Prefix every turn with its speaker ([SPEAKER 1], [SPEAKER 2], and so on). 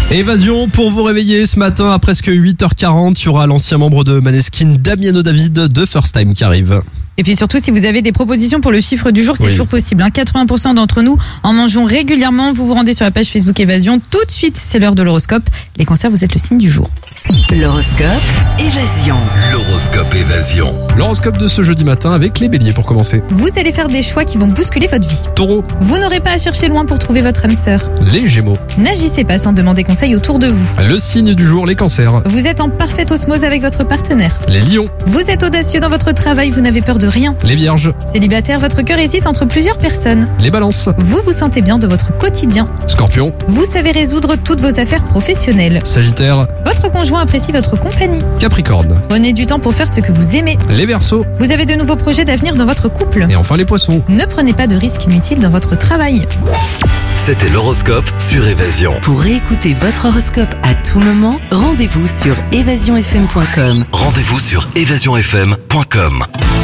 [SPEAKER 1] Évasion pour vous réveiller ce matin à presque 8h40. Il y aura l'ancien membre de Maneskin, Damiano David de First Time qui arrive.
[SPEAKER 2] Et puis surtout, si vous avez des propositions pour le chiffre du jour, c'est toujours possible. 80% d'entre nous en mangeons régulièrement. Vous vous rendez sur la page Facebook Évasion. Tout de suite, c'est l'heure de l'horoscope. Les cancers, vous êtes le signe du jour.
[SPEAKER 3] L'horoscope Évasion.
[SPEAKER 4] L'horoscope Évasion.
[SPEAKER 1] L'horoscope de ce jeudi matin avec les béliers pour commencer.
[SPEAKER 2] Vous allez faire des choix qui vont bousculer votre vie.
[SPEAKER 1] Taureau,
[SPEAKER 2] Vous n'aurez pas à chercher loin pour trouver votre âme sœur.
[SPEAKER 1] les gémeaux.
[SPEAKER 2] N'agissez pas sans demander conseil autour de vous.
[SPEAKER 1] Le signe du jour, les cancers.
[SPEAKER 2] Vous êtes en parfaite osmose avec votre partenaire.
[SPEAKER 1] Les lions,
[SPEAKER 2] Vous êtes audacieux dans votre travail, vous n'avez peur de rien.
[SPEAKER 1] les vierges.
[SPEAKER 2] Célibataire, votre cœur hésite entre plusieurs personnes.
[SPEAKER 1] Les balances.
[SPEAKER 2] Vous vous sentez bien de votre quotidien.
[SPEAKER 1] Scorpion,
[SPEAKER 2] Vous savez résoudre toutes vos affaires professionnelles.
[SPEAKER 1] Sagittaire.
[SPEAKER 2] Votre conjoint apprécie votre compagnie.
[SPEAKER 1] Capricorne.
[SPEAKER 2] Prenez du temps pour faire ce que vous aimez.
[SPEAKER 1] Les verseaux.
[SPEAKER 2] Vous avez de nouveaux projets d'avenir dans votre couple.
[SPEAKER 1] Et enfin les poissons.
[SPEAKER 2] Ne prenez pas de risques inutiles dans votre travail.
[SPEAKER 4] C'était l'horoscope sur Évasion.
[SPEAKER 3] Pour réécouter votre horoscope à tout moment, rendez-vous sur évasionfm.com.
[SPEAKER 4] Rendez-vous sur évasionfm.com.